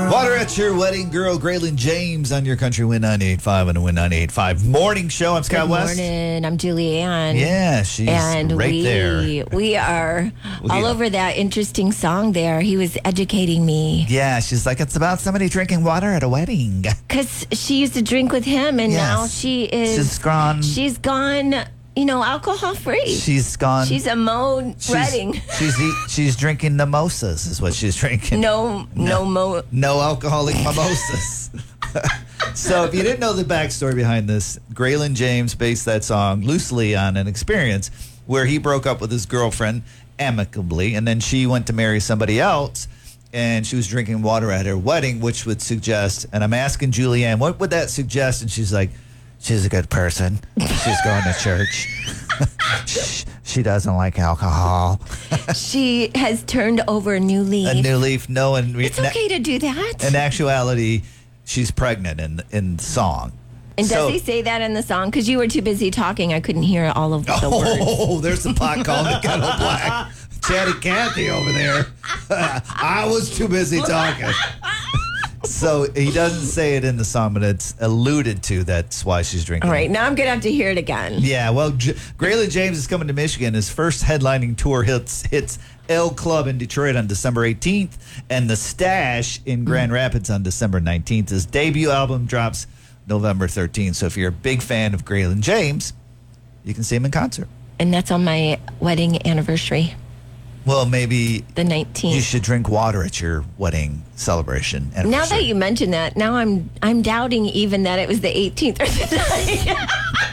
Water at your wedding, girl. Graylin James on your Country Win 98.5 and the Win 98.5 morning show. I'm Scott West. Good morning. I'm Julianne. Yeah, she's right there. We are all over that interesting song there. He was educating me. Yeah, she's like, it's about somebody drinking water at a wedding. Because she used to drink with him, and now she's gone, alcohol free. She's gone. She's a wedding. She's drinking mimosas is what she's drinking. No alcoholic mimosas. So if you didn't know the backstory behind this, Graylin James based that song loosely on an experience where he broke up with his girlfriend amicably, and then she went to marry somebody else, and she was drinking water at her wedding, which would suggest, and I'm asking Julianne, what would that suggest? And she's like, she's a good person. She's going to church. She doesn't like alcohol. She has turned over a new leaf. A new leaf. No, and it's okay to do that. In actuality, she's pregnant in the song. And does he say that in the song? Because you were too busy talking. I couldn't hear all of the words. Oh, there's the pot calling the kettle black. Chatty Cathy over there. I was too busy talking. So he doesn't say it in the song, but it's alluded to. That's why she's drinking. All right, now I'm going to have to hear it again. Yeah, well, Graylin James is coming to Michigan. His first headlining tour hits El Club in Detroit on December 18th and The Stash in Grand Rapids on December 19th. His debut album drops November 13th. So if you're a big fan of Graylin James, you can see him in concert. And that's on my wedding anniversary. Well, maybe the 19th. You should drink water at your wedding celebration. Now that you mention that, now I'm doubting even that it was the 18th or the 19th.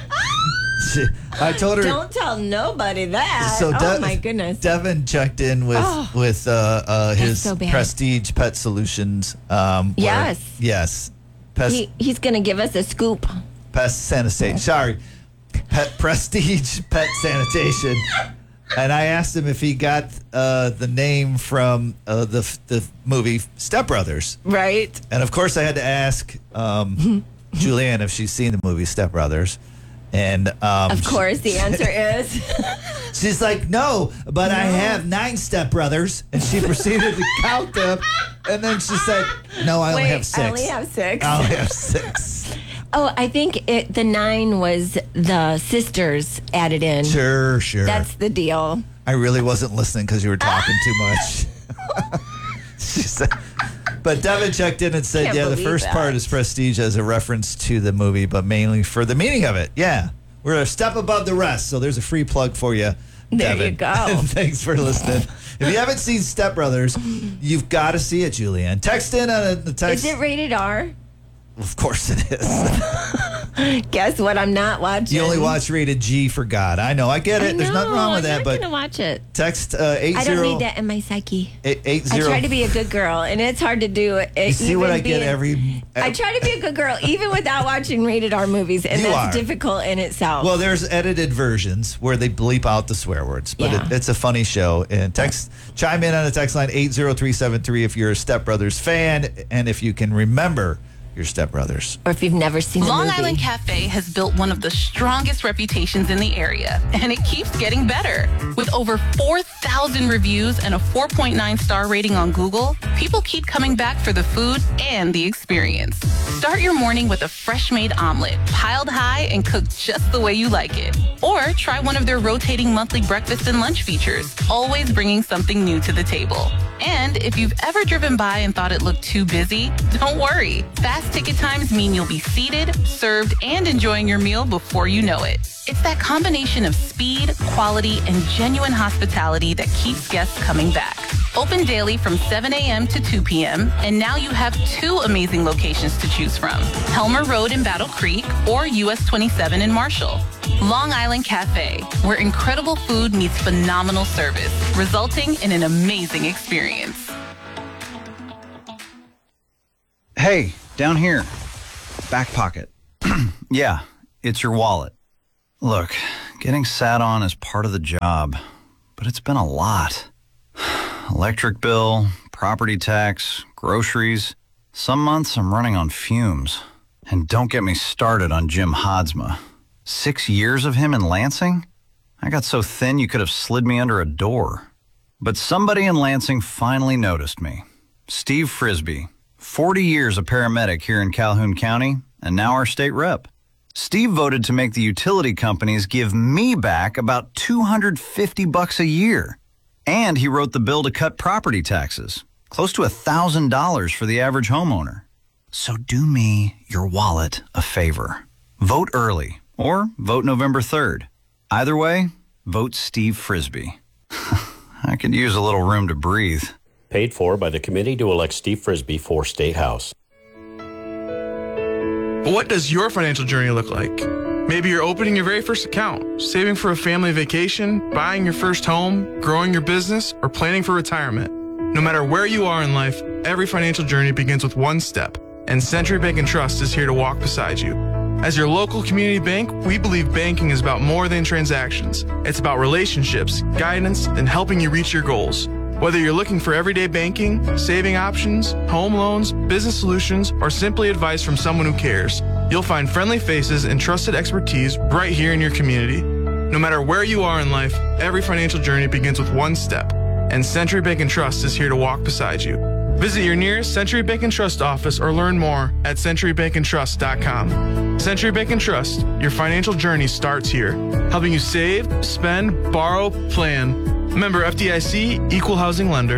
I told her. Don't tell nobody that. So oh my goodness. Devin checked in with his so Prestige Pet Solutions. Yes. He's going to give us a scoop. Pest sanitation. Sorry, Prestige Pet Sanitation. And I asked him if he got the name from the movie Step Brothers. Right. And of course, I had to ask Julianne if she's seen the movie Step Brothers. And of course, the answer is. She's like, no, but I have 9 stepbrothers. And she proceeded to count them. And then she said, no, I only have 6. I only have 6. I only have 6. Oh, I think the 9 was the sisters added in. Sure. That's the deal. I really wasn't listening because you were talking too much. She said, but Devin checked in and said, the first part is Prestige as a reference to the movie, but mainly for the meaning of it. Yeah. We're a step above the rest. So there's a free plug for you, Devin. There you go. Thanks for listening. If you haven't seen Step Brothers, you've got to see it, Julianne. Text in on the text. Is it rated R? Of course it is. Guess what? I'm not watching. You only watch rated G for God. I know. I get it. There's nothing wrong with that. I'm not going to watch it. Text 80. I don't need that in my psyche. 80. I try to be a good girl, and it's hard to do it. You see what I get every. I try to be a good girl, even without watching rated R movies, and that's difficult in itself. Well, there's edited versions where they bleep out the swear words, but it's a funny show. And chime in on the text line 80373 if you're a Step Brothers fan, and if you can remember your stepbrothers. Or if you've never seen the movie. Long Island Cafe has built one of the strongest reputations in the area, and it keeps getting better. With over 4,000 reviews and a 4.9 star rating on Google, people keep coming back for the food and the experience. Start your morning with a fresh-made omelet, piled high and cooked just the way you like it. Or try one of their rotating monthly breakfast and lunch features, always bringing something new to the table. And if you've ever driven by and thought it looked too busy, don't worry. Fast ticket times mean you'll be seated, served, and enjoying your meal before you know it. It's that combination of speed, quality, and genuine hospitality that keeps guests coming back. Open daily from 7 a.m. to 2 p.m., and now you have 2 amazing locations to choose from. Helmer Road in Battle Creek or US 27 in Marshall. Long Island Cafe, where incredible food meets phenomenal service, resulting in an amazing experience. Hey, down here. Back pocket. Yeah, it's your wallet. Look, getting sat on is part of the job, but it's been a lot. Electric bill, property tax, groceries. Some months I'm running on fumes. And don't get me started on Jim Hodsma. 6 years of him in Lansing? I got so thin you could have slid me under a door. But somebody in Lansing finally noticed me. Steve Frisbee, 40 years a paramedic here in Calhoun County, and now our state rep. Steve voted to make the utility companies give me back about $250 a year. And he wrote the bill to cut property taxes, close to $1,000 for the average homeowner. So do me, your wallet, a favor. Vote early or vote November 3rd. Either way, vote Steve Frisbee. I could use a little room to breathe. Paid for by the committee to elect Steve Frisbee for State House. What does your financial journey look like? Maybe you're opening your very first account, saving for a family vacation, buying your first home, growing your business, or planning for retirement. No matter where you are in life, every financial journey begins with one step, and Century Bank and Trust is here to walk beside you. As your local community bank, we believe banking is about more than transactions. It's about relationships, guidance, and helping you reach your goals. Whether you're looking for everyday banking, saving options, home loans, business solutions, or simply advice from someone who cares, you'll find friendly faces and trusted expertise right here in your community. No matter where you are in life, every financial journey begins with one step, and Century Bank and Trust is here to walk beside you. Visit your nearest Century Bank and Trust office or learn more at centurybankandtrust.com. Century Bank and Trust, your financial journey starts here, helping you save, spend, borrow, plan. Member FDIC, Equal Housing Lender.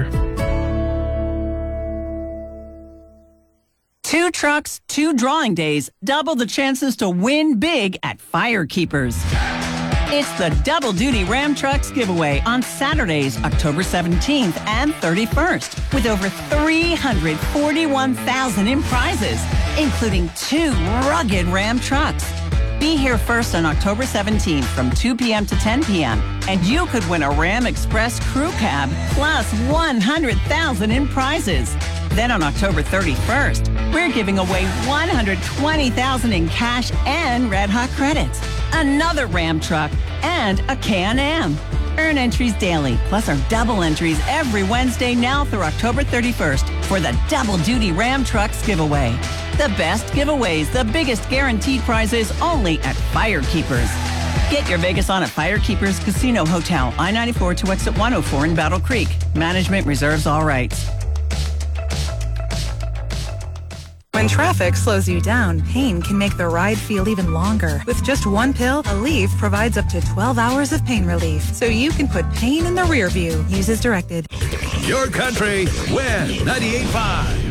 2 trucks, 2 drawing days, double the chances to win big at Firekeepers. It's the Double Duty Ram Trucks giveaway on Saturdays, October 17th and 31st, with over $341,000 in prizes, including 2 rugged Ram trucks. Be here first on October 17th from 2 p.m. to 10 p.m. and you could win a Ram Express crew cab plus $100,000 in prizes. Then on October 31st, we're giving away $120,000 in cash and Red Hot credits, another Ram truck, and a Can-Am. Earn entries daily, plus our double entries every Wednesday now through October 31st for the Double Duty Ram Trucks giveaway. The best giveaways, the biggest guaranteed prizes only at Firekeepers. Get your Vegas on at Firekeepers Casino Hotel, I-94 to exit 104 in Battle Creek. Management reserves all rights. When traffic slows you down, pain can make the ride feel even longer. With just one pill, Aleve provides up to 12 hours of pain relief, so you can put pain in the rear view. Use as directed. Your country, WIN 98.5.